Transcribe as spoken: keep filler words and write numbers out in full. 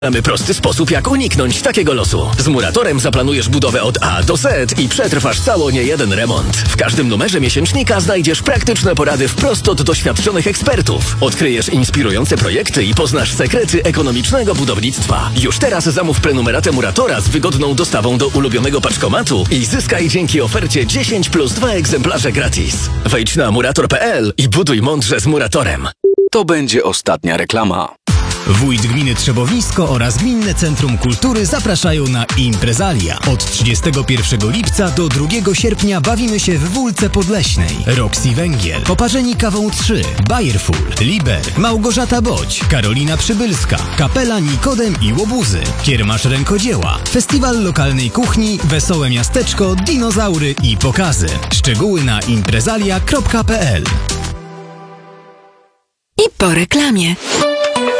Mamy prosty sposób, jak uniknąć takiego losu. Z Muratorem zaplanujesz budowę od A do Z i przetrwasz cało niejeden remont. W każdym numerze miesięcznika znajdziesz praktyczne porady wprost od doświadczonych ekspertów. Odkryjesz inspirujące projekty i poznasz sekrety ekonomicznego budownictwa. Już teraz zamów prenumeratę Muratora z wygodną dostawą do ulubionego paczkomatu i zyskaj dzięki ofercie dziesięć plus dwa egzemplarze gratis. Wejdź na murator kropka p l i buduj mądrze z Muratorem. To będzie ostatnia reklama. Wójt Gminy Trzewowisko oraz Gminne Centrum Kultury zapraszają na Imprezalia. Od trzydziestego pierwszego lipca do drugiego sierpnia bawimy się w Wólce Podleśnej. Roxy Węgiel, Poparzeni Kawą trzy, Bayerful, Liber, Małgorzata Boć, Karolina Przybylska, Kapela Nikodem i Łobuzy, Kiermasz Rękodzieła, Festiwal Lokalnej Kuchni, Wesołe Miasteczko, Dinozaury i pokazy. Szczegóły na imprezalia kropka p l. I po reklamie.